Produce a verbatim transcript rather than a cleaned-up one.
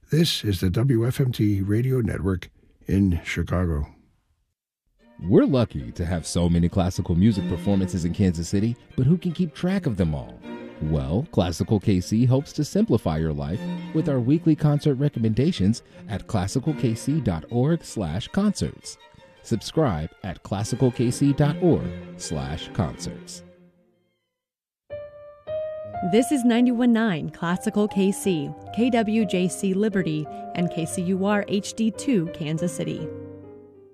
This is the W F M T Radio Network in Chicago. We're lucky to have so many classical music performances in Kansas City, but who can keep track of them all? Well, Classical K C hopes to simplify your life with our weekly concert recommendations at classical k c dot org slash concerts. Subscribe at classical k c dot org slash concerts. This is ninety-one point nine Classical K C, K W J C Liberty, and K C U R H D two Kansas City.